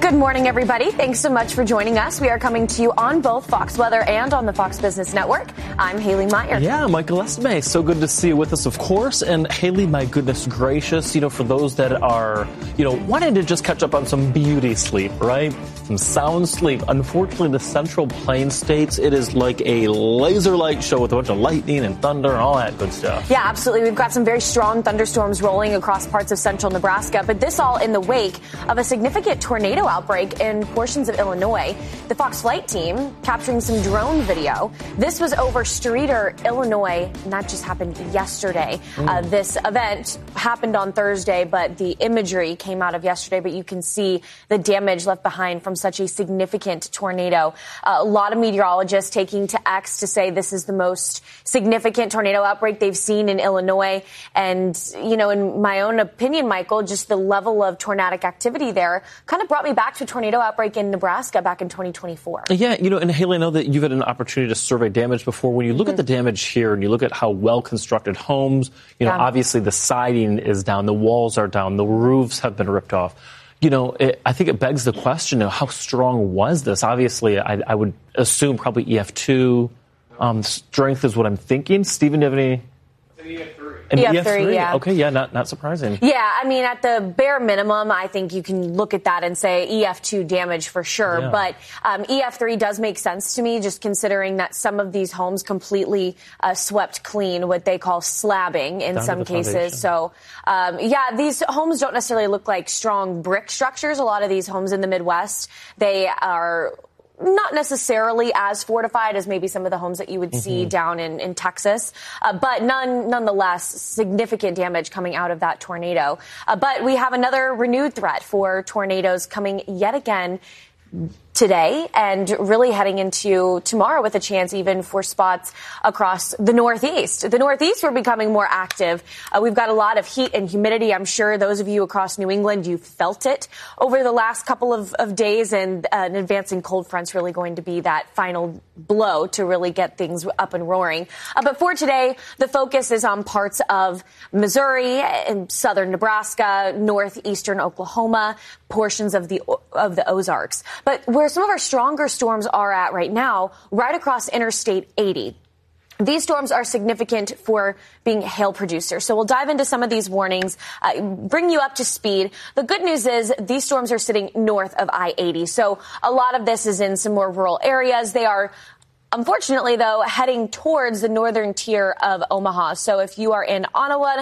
Good morning, everybody. Thanks so much for joining us. We are coming to you on both Fox Weather and on the Fox Business Network. I'm Haley Meyer. Yeah, Michael Estime. So good to see you with us, of course. And Haley, my goodness gracious, for those that are, wanting to just catch up on some beauty sleep, right? Some sound sleep. Unfortunately, the Central Plains states, it is like a laser light show with a bunch of lightning and thunder and all that good stuff. Yeah, absolutely. We've got some very strong thunderstorms rolling across parts of central Nebraska, but this all in the wake of a significant tornado outbreak in portions of Illinois. The Fox Flight team capturing some drone video. This was over Streator, Illinois, and that just happened yesterday. This event happened on Thursday, but the imagery came out of yesterday, but you can see the damage left behind from such a significant tornado. A lot of meteorologists taking to X to say this is the most significant tornado outbreak they've seen in Illinois. And, in my own opinion, Michael, just the level of tornadic activity there kind of brought me back to a tornado outbreak in Nebraska back in 2024. Yeah, and Haley, I know that you've had an opportunity to survey damage before. When you look at the damage here and you look at how well-constructed homes, obviously the siding is down, the walls are down, the roofs have been ripped off. I think it begs the question of how strong was this? Obviously, I would assume probably EF2 strength is what I'm thinking. Stephen, do you have any? An EF3, yeah. Okay, yeah, not surprising. Yeah, I mean, at the bare minimum, I think you can look at that and say EF2 damage for sure. Yeah. But EF3 does make sense to me, just considering that some of these homes completely swept clean, what they call slabbing in some cases. So, these homes don't necessarily look like strong brick structures. A lot of these homes in the Midwest, they are not necessarily as fortified as maybe some of the homes that you would see down in Texas, but nonetheless, significant damage coming out of that tornado. But we have another renewed threat for tornadoes coming yet again today and really heading into tomorrow with a chance even for spots across the Northeast. The Northeast, we're becoming more active. We've got a lot of heat and humidity. I'm sure those of you across New England, you've felt it over the last couple of days, and an advancing cold front's really going to be that final blow to really get things up and roaring. But for today, the focus is on parts of Missouri and southern Nebraska, northeastern Oklahoma, portions of the Ozarks. But where some of our stronger storms are at right now, right across Interstate 80. These storms are significant for being hail producers. So we'll dive into some of these warnings, bring you up to speed. The good news is these storms are sitting north of I-80. So a lot of this is in some more rural areas. They are, unfortunately, though, heading towards the northern tier of Omaha. So if you are in Ottawa,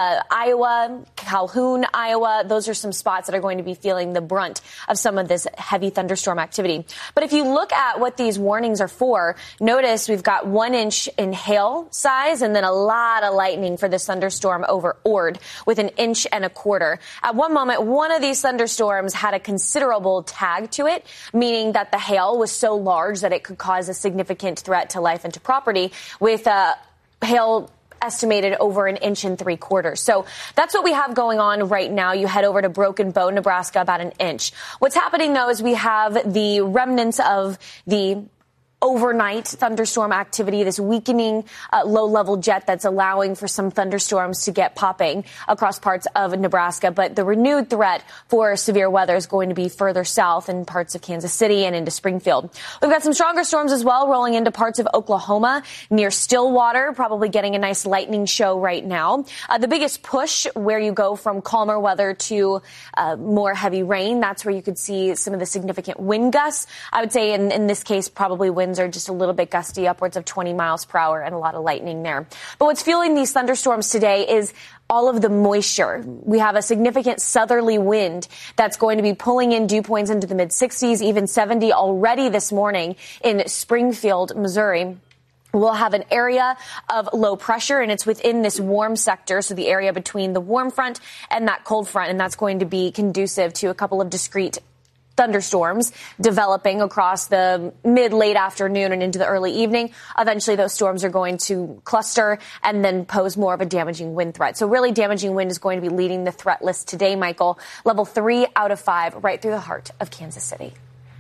Iowa, Calhoun, Iowa, those are some spots that are going to be feeling the brunt of some of this heavy thunderstorm activity. But if you look at what these warnings are for, notice we've got 1 inch in hail size and then a lot of lightning for this thunderstorm over Ord with 1.25 inches. At one moment, one of these thunderstorms had a considerable tag to it, meaning that the hail was so large that it could cause a significant threat to life and to property, with hail estimated over 1.75 inches. So that's what we have going on right now. You head over to Broken Bow, Nebraska, about 1 inch. What's happening, though, is we have the remnants of the overnight thunderstorm activity, this weakening low-level jet that's allowing for some thunderstorms to get popping across parts of Nebraska. But the renewed threat for severe weather is going to be further south in parts of Kansas City and into Springfield. We've got some stronger storms as well rolling into parts of Oklahoma near Stillwater, probably getting a nice lightning show right now. The biggest push where you go from calmer weather to more heavy rain, that's where you could see some of the significant wind gusts. I would say in this case, probably winds are just a little bit gusty, upwards of 20 miles per hour, and a lot of lightning there. But what's fueling these thunderstorms today is all of the moisture. We have a significant southerly wind that's going to be pulling in dew points into the mid-60s, even 70 already this morning in Springfield, Missouri. We'll have an area of low pressure, and it's within this warm sector, so the area between the warm front and that cold front, and that's going to be conducive to a couple of discrete thunderstorms developing across the mid-late afternoon and into the early evening. Eventually, those storms are going to cluster and then pose more of a damaging wind threat. So really, damaging wind is going to be leading the threat list today, Michael. Level 3 out of 5, right through the heart of Kansas City.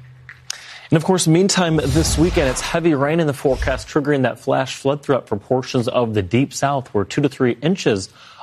And, of course, meantime, this weekend, it's heavy rain in the forecast, triggering that flash flood threat for portions of the Deep South, where 2 to 3 inches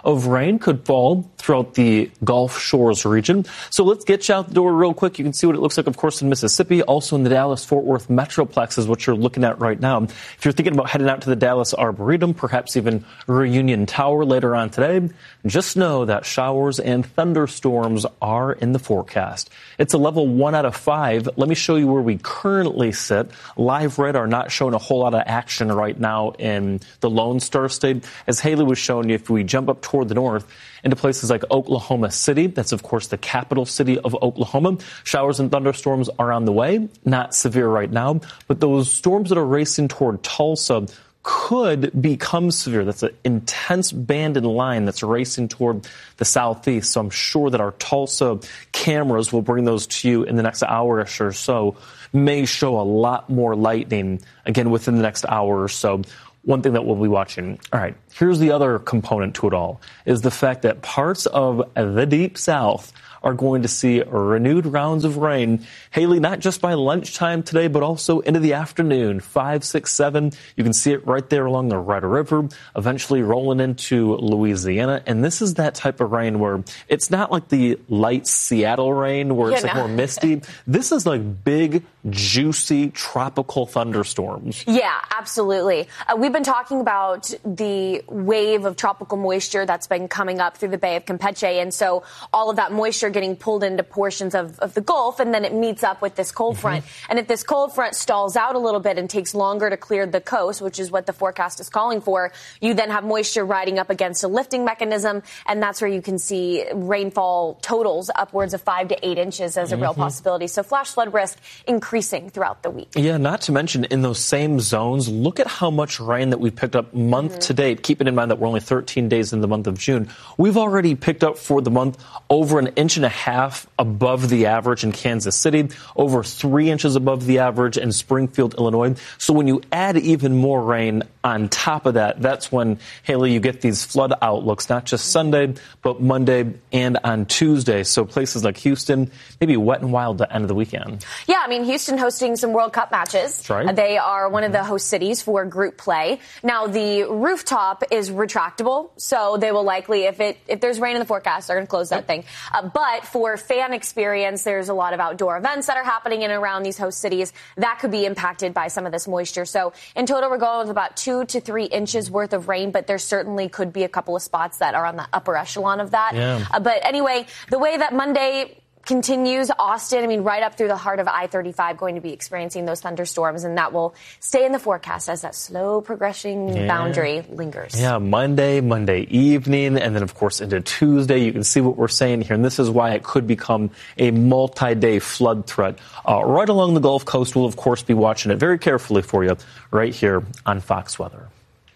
of rain could fall throughout the Gulf Shores region. So let's get you out the door real quick. You can see what it looks like, of course, in Mississippi, also in the Dallas-Fort Worth Metroplex is what you're looking at right now. If you're thinking about heading out to the Dallas Arboretum, perhaps even Reunion Tower later on today, just know that showers and thunderstorms are in the forecast. It's a level 1 out of 5. Let me show you where we currently sit. Live radar not showing a whole lot of action right now in the Lone Star State. As Haley was showing you, if we jump up toward the north into places like Oklahoma City, that's of course the capital city of Oklahoma, showers and thunderstorms are on the way. Not severe right now, but those storms that are racing toward Tulsa could become severe. That's an intense band in line that's racing toward the southeast. So I'm sure that our Tulsa cameras will bring those to you in the next hour-ish or so. May show a lot more lightning, again, within the next hour or so. One thing that we'll be watching. All right, here's the other component to it all, is the fact that parts of the Deep South are going to see renewed rounds of rain. Haley, not just by lunchtime today, but also into the afternoon, 5, 6, 7. You can see it right there along the Red River, eventually rolling into Louisiana. And this is that type of rain where it's not like the light Seattle rain where it's like more misty. This is like big, juicy, tropical thunderstorms. Yeah, absolutely. We've been talking about the wave of tropical moisture that's been coming up through the Bay of Campeche. And so all of that moisture getting pulled into portions of the Gulf, and then it meets up with this cold front. And if this cold front stalls out a little bit and takes longer to clear the coast, which is what the forecast is calling for, you then have moisture riding up against a lifting mechanism, and that's where you can see rainfall totals upwards of 5 to 8 inches as a real possibility. So flash flood risk increasing throughout the week. Yeah, not to mention in those same zones, look at how much rain that we picked up month to date. Keeping in mind that we're only 13 days in the month of June. We've already picked up for the month over an inch and a half above the average in Kansas City, over 3 inches above the average in Springfield, Illinois. So when you add even more rain on top of that, that's when, Haley, you get these flood outlooks, not just Sunday, but Monday and on Tuesday. So places like Houston, maybe wet and wild to end of the weekend. Yeah, I mean, Houston hosting some World Cup matches. That's right. They are one of the host cities for group play. Now, the rooftop is retractable, so they will likely, if there's rain in the forecast, they're going to close that thing. But for fan experience, there's a lot of outdoor events that are happening in and around these host cities that could be impacted by some of this moisture. So in total, we're going with about 2 to 3 inches worth of rain, but there certainly could be a couple of spots that are on the upper echelon of that. Yeah. But anyway, the way that Monday continues, Austin, I mean, right up through the heart of I-35, going to be experiencing those thunderstorms, and that will stay in the forecast as that slow progressing boundary lingers. Yeah, Monday evening, and then, of course, into Tuesday. You can see what we're saying here, and this is why it could become a multi-day flood threat. Right along the Gulf Coast, we'll, of course, be watching it very carefully for you right here on Fox Weather.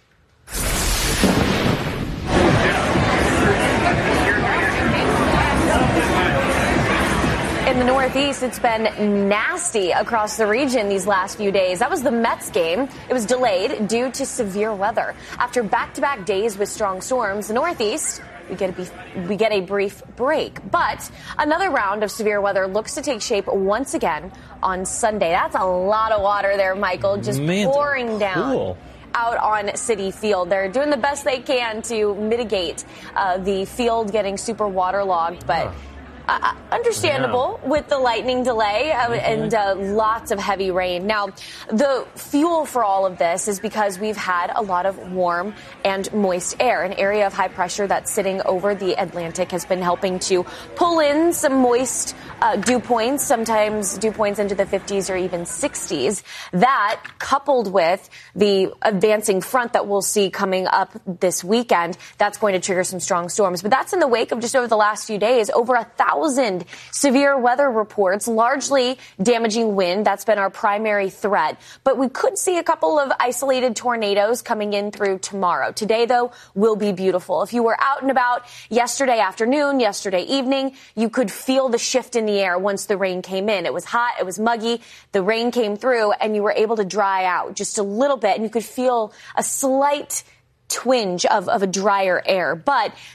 In the Northeast, it's been nasty across the region these last few days. That was the Mets game. It was delayed due to severe weather. After back-to-back days with strong storms, the Northeast, we get a brief break. But another round of severe weather looks to take shape once again on Sunday. That's a lot of water there, Michael, just pouring down out on Citi Field. They're doing the best they can to mitigate the field getting super waterlogged, but understandable with the lightning delay and lots of heavy rain. Now, the fuel for all of this is because we've had a lot of warm and moist air. An area of high pressure that's sitting over the Atlantic has been helping to pull in some moist dew points, sometimes dew points into the 50s or even 60s. That, coupled with the advancing front that we'll see coming up this weekend, that's going to trigger some strong storms. But that's in the wake of just over the last few days, over 1,000 severe weather reports, largely damaging wind. That's been our primary threat. But we could see a couple of isolated tornadoes coming in through tomorrow. Today, though, will be beautiful. If you were out and about yesterday afternoon, yesterday evening, you could feel the shift in the air once the rain came in. It was hot, it was muggy, the rain came through, and you were able to dry out just a little bit, and you could feel a slight twinge of a drier air. But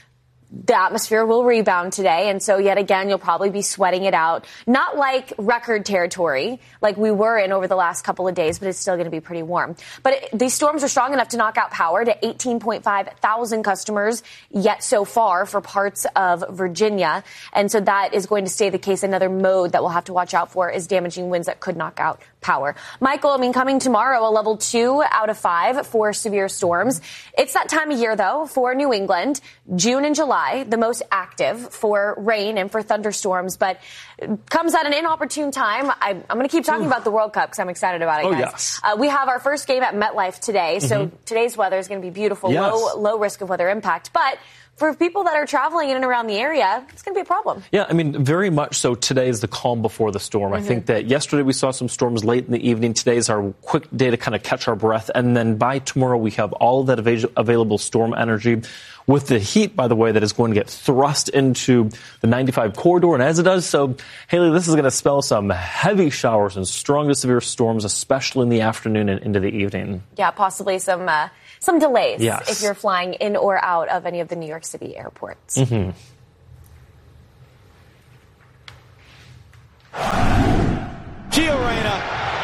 the atmosphere will rebound today. And so yet again, you'll probably be sweating it out. Not like record territory like we were in over the last couple of days, but it's still going to be pretty warm. But these storms are strong enough to knock out power to 18.5 thousand customers yet so far for parts of Virginia. And so that is going to stay the case. Another mode that we'll have to watch out for is damaging winds that could knock out power. Michael, coming tomorrow, a level 2 out of 5 for severe storms. It's that time of year, though, for New England. June and July, the most active for rain and for thunderstorms, but comes at an inopportune time. I'm going to keep talking about the World Cup because I'm excited about it, guys. Yes. We have our first game at MetLife today, so today's weather is going to be beautiful, low risk of weather impact. But for people that are traveling in and around the area, it's going to be a problem. Yeah, very much so. Today is the calm before the storm. I think that yesterday we saw some storms late in the evening. Today's our quick day to kind of catch our breath. And then by tomorrow, we have all of that available storm energy with the heat, by the way, that is going to get thrust into the 95 corridor. And as it does so, Haley, this is going to spell some heavy showers and strong to severe storms, especially in the afternoon and into the evening. Yeah, possibly some delays yes. if you're flying in or out of any of the New York City airports. Mm-hmm. Gio Reyna.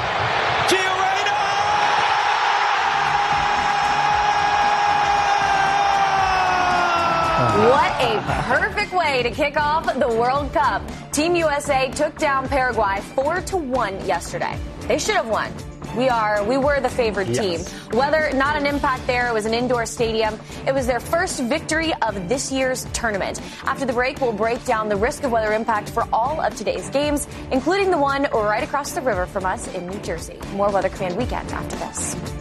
What a perfect way to kick off the World Cup. Team USA took down Paraguay 4-1 yesterday. They should have won. We were the favored team. Weather, not an impact there. It was an indoor stadium. It was their first victory of this year's tournament. After the break, we'll break down the risk of weather impact for all of today's games, including the one right across the river from us in New Jersey. More Weather Command Weekend after this.